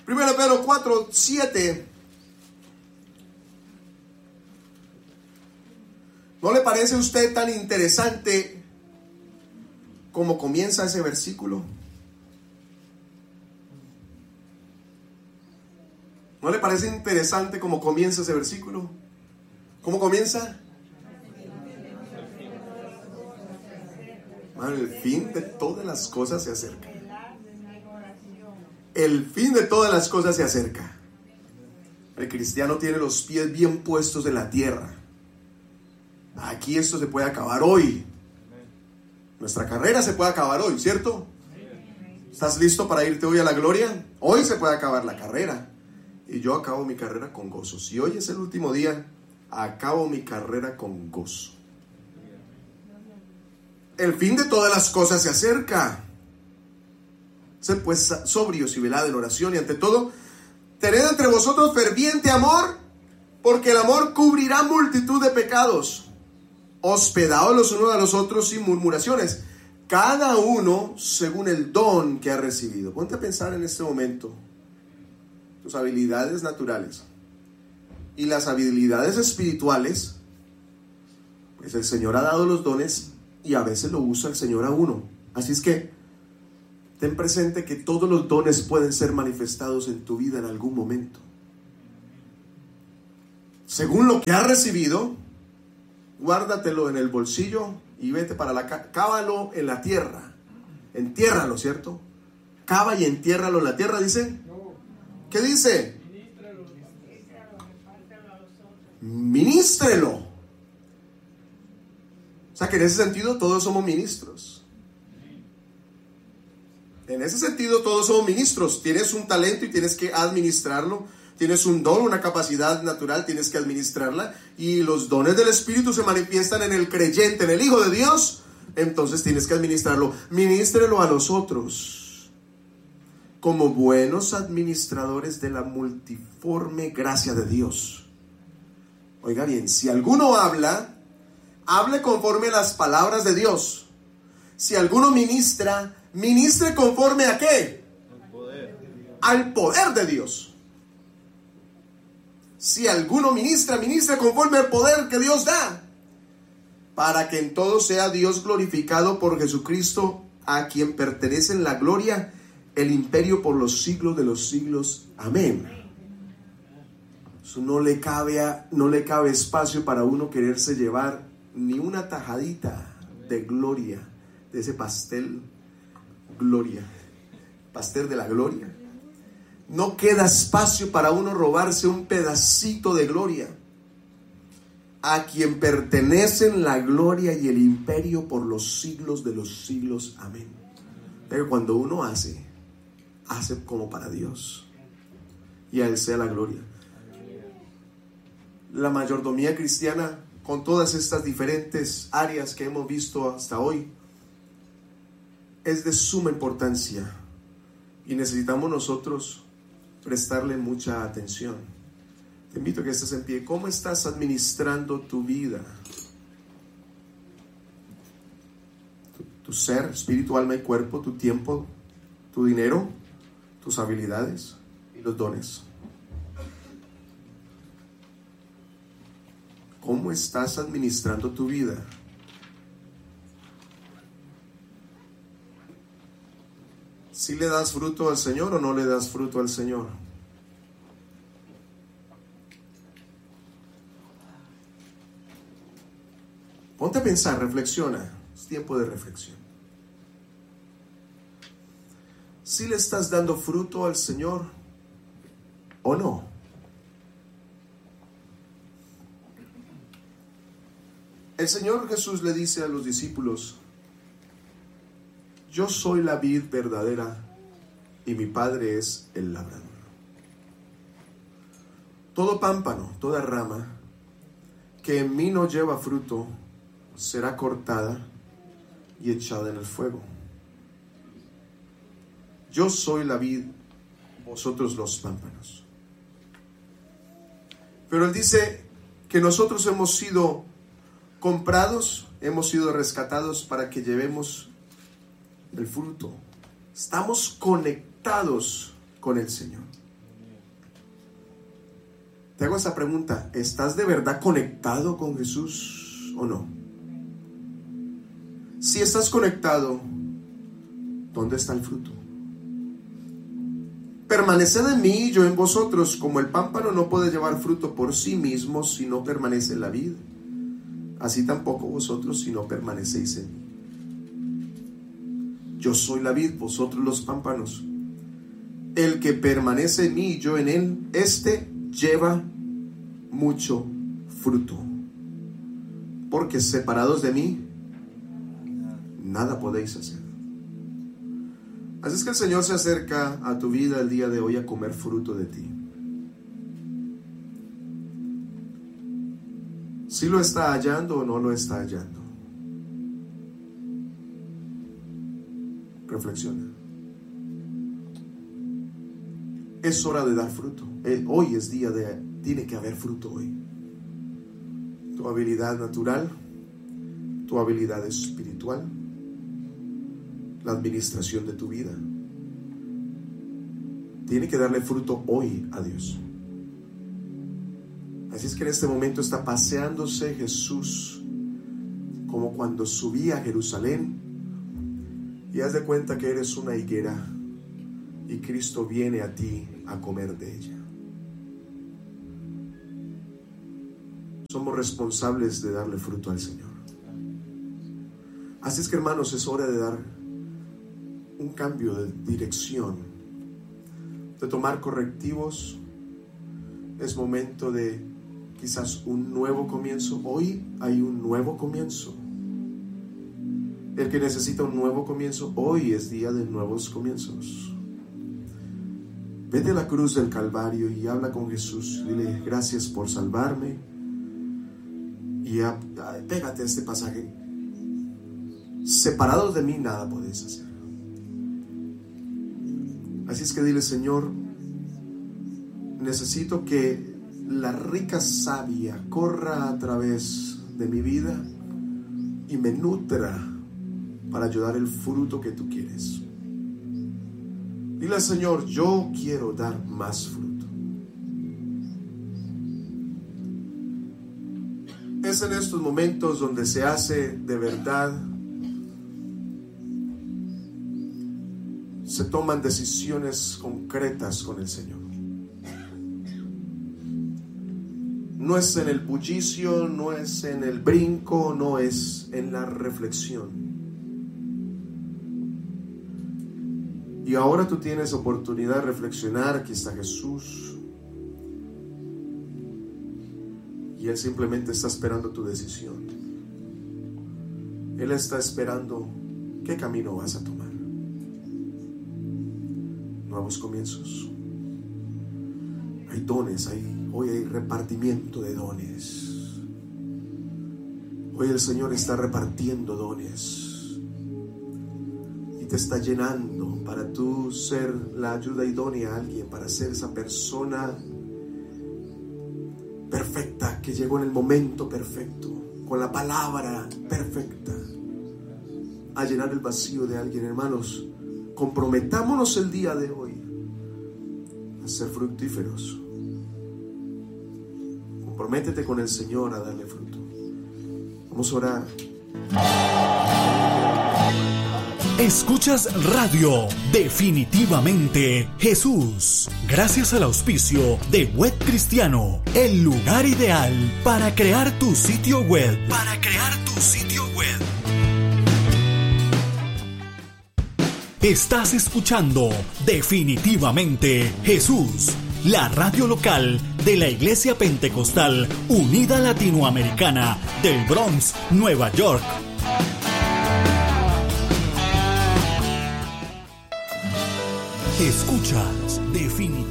1 Pedro 4:7. ¿No le parece a usted tan interesante como comienza ese versículo? ¿No le parece interesante cómo comienza ese versículo? ¿Cómo comienza? El fin de todas las cosas se acerca. El fin de todas las cosas se acerca. El cristiano tiene los pies bien puestos en la tierra. Aquí esto se puede acabar hoy. Nuestra carrera se puede acabar hoy, ¿cierto? ¿Estás listo para irte hoy a la gloria? Hoy se puede acabar la carrera. Y yo acabo mi carrera con gozo. Si hoy es el último día, acabo mi carrera con gozo. El fin de todas las cosas se acerca. Sed pues sobrios y velad en oración, y ante todo, tened entre vosotros ferviente amor, porque el amor cubrirá multitud de pecados. Hospedaos los unos a los otros sin murmuraciones, cada uno según el don que ha recibido. Ponte a pensar en este momento tus habilidades naturales y las habilidades espirituales. Pues el Señor ha dado los dones y a veces lo usa el Señor a uno. Así es que ten presente que todos los dones pueden ser manifestados en tu vida en algún momento. Según lo que has recibido, guárdatelo en el bolsillo y vete para cábalo en la tierra. Entiérralo, ¿cierto? Cava y entiérralo en la tierra, dice. ¿Qué dice? Ministrelo. O sea que en ese sentido todos somos ministros. En ese sentido todos somos ministros. Tienes un talento y tienes que administrarlo. Tienes un don, una capacidad natural, tienes que administrarla. Y los dones del Espíritu se manifiestan en el creyente, en el Hijo de Dios. Entonces tienes que administrarlo. Ministrelo a los otros como buenos administradores de la multiforme gracia de Dios. Oiga bien, si alguno habla, hable conforme a las palabras de Dios. Si alguno ministra, ministre conforme ¿a qué? Al poder de Dios. Si alguno ministra, ministre conforme al poder que Dios da, para que en todo sea Dios glorificado por Jesucristo, a quien pertenecen la gloria, el imperio por los siglos de los siglos. Amén. Eso no le cabe espacio para uno quererse llevar ni una tajadita de gloria, de ese pastel gloria, pastel de la gloria. No queda espacio para uno robarse un pedacito de gloria. A quien pertenecen la gloria y el imperio por los siglos de los siglos. Amén. Pero cuando uno hace como para Dios, y a Él sea la gloria. La mayordomía cristiana, con todas estas diferentes áreas que hemos visto hasta hoy, es de suma importancia y necesitamos nosotros prestarle mucha atención. Te invito a que estés en pie. ¿Cómo estás administrando tu vida? Tu ser, espíritu, alma y cuerpo, tu tiempo, tu dinero, tus habilidades y los dones. ¿Cómo estás administrando tu vida? ¿Sí le das fruto al Señor o no le das fruto al Señor? Ponte a pensar, reflexiona. Es tiempo de reflexión. ¿Sí le estás dando fruto al Señor o no? El Señor Jesús le dice a los discípulos: yo soy la vid verdadera y mi Padre es el labrador. Todo pámpano, toda rama que en mí no lleva fruto será cortada y echada en el fuego. Yo soy la vid, vosotros los pámpanos. Pero Él dice que nosotros hemos sido comprados, hemos sido rescatados para que llevemos el fruto. Estamos conectados con el Señor. Te hago esa pregunta: ¿estás de verdad conectado con Jesús o no? Si estás conectado, ¿dónde está el fruto? Permaneced en mí y yo en vosotros, como el pámpano no puede llevar fruto por sí mismo si no permanece en la vid, así tampoco vosotros si no permanecéis en mí. Yo soy la vid, vosotros los pámpanos. El que permanece en mí y yo en él, este lleva mucho fruto, porque separados de mí nada podéis hacer. Así es que el Señor se acerca a tu vida el día de hoy a comer fruto de ti. ¿Sí lo está hallando o no lo está hallando? Reflexiona. Es hora de dar fruto. Hoy es día tiene que haber fruto hoy. Tu habilidad natural, tu habilidad espiritual, la administración de tu vida, tiene que darle fruto hoy a Dios. Así es que en este momento está paseándose Jesús como cuando subía a Jerusalén, y haz de cuenta que eres una higuera y Cristo viene a ti a comer de ella. Somos responsables de darle fruto al Señor. Así es que, hermanos, es hora de dar un cambio de dirección, de tomar correctivos. Es momento de quizás un nuevo comienzo. Hoy hay un nuevo comienzo. El que necesita un nuevo comienzo, hoy es día de nuevos comienzos. Vete a la cruz del Calvario y habla con Jesús. Dile: gracias por salvarme. Y pégate a este pasaje: separados de mí nada podéis hacer. Así es que dile: Señor, necesito que la rica savia corra a través de mi vida y me nutra para ayudar el fruto que tú quieres. Dile al Señor: yo quiero dar más fruto. Es en estos momentos donde se hace de verdad, se toman decisiones concretas con el Señor. No es en el bullicio, no es en el brinco, no es en la reflexión. Y ahora tú tienes oportunidad de reflexionar. Aquí está Jesús. Y Él simplemente está esperando tu decisión. Él está esperando qué camino vas a tomar. Nuevos comienzos. Hay dones, hoy hay repartimiento de dones. Hoy el Señor está repartiendo dones y te está llenando para tú ser la ayuda idónea a alguien, para ser esa persona perfecta que llegó en el momento perfecto, con la palabra perfecta, a llenar el vacío de alguien. Hermanos, comprometámonos el día de hoy a ser fructíferos. Comprométete con el Señor a darle fruto. Vamos a orar. Escuchas Radio Definitivamente Jesús, gracias al auspicio de Web Cristiano, el lugar ideal para crear tu sitio web. Estás escuchando Definitivamente Jesús, la radio local de la Iglesia Pentecostal Unida Latinoamericana del Bronx, Nueva York. Escuchas Definitivamente.